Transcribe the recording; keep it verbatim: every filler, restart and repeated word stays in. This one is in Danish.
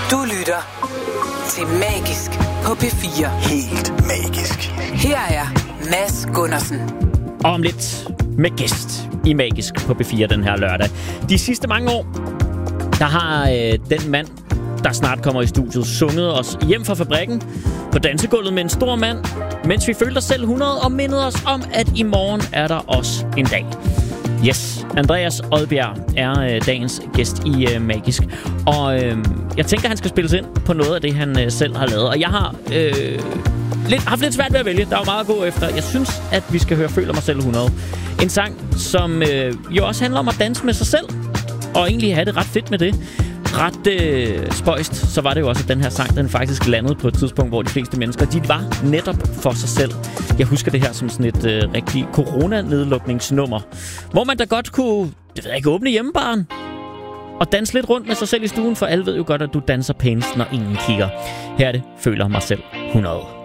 Du lytter til Magisk på P fire. Helt magisk. Her er Mads Gundersen. Og om lidt med gæst i Magisk på P fire den her lørdag. De sidste mange år, der har øh, den mand, der snart kommer i studiet, sunget os hjem fra fabrikken på dansegulvet med en stor mand, mens vi følte os selv hundrede og mindede os om, at i morgen er der også en dag. Yes, Andreas Odbjerg er øh, dagens gæst i øh, Magisk. Og øh, jeg tænker, han skal spilles ind på noget af det, han øh, selv har lavet. Og jeg har øh, lidt, haft lidt svært ved at vælge. Der er jo meget at gå efter. Jeg synes, at vi skal høre Føler mig selv hundrede. En sang, som øh, jo også handler om at danse med sig selv. Og egentlig have det ret fedt med det. Ret øh, spøjst, så var det jo også, at den her sang, den faktisk landede på et tidspunkt, hvor de fleste mennesker, de var netop for sig selv. Jeg husker det her som sådan et øh, rigtig coronanedlukningsnummer, hvor man da godt kunne, det ved jeg ikke, åbne hjemmebaren og danse lidt rundt med sig selv i stuen, for alle ved jo godt, at du danser pænest, når ingen kigger. Her er det Føler mig selv hundrede.